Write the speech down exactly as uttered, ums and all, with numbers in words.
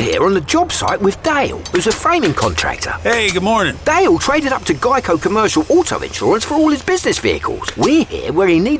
here on the job site with Dale, who's a framing contractor. Hey, good morning. Dale traded up to Geico Commercial Auto Insurance for all his business vehicles. We're here where he needs